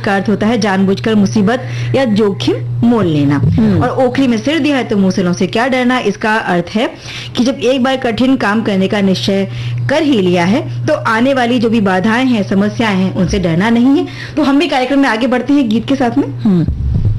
का अर्थ होता है जानबूझकर मुसीबत या जोखिम मोल लेना। और ओखली में सिर दिया है तो मुंह से से क्या डरना, इसका अर्थ है कि जब एक बार कठिन काम करने का निश्चय कर ही लिया है तो आने वाली जो भी बाधाएं हैं, समस्याएं हैं, उनसे डरना नहीं है। तो हम भी कार्यक्रम में आगे बढ़ते हैं गीत के साथ में।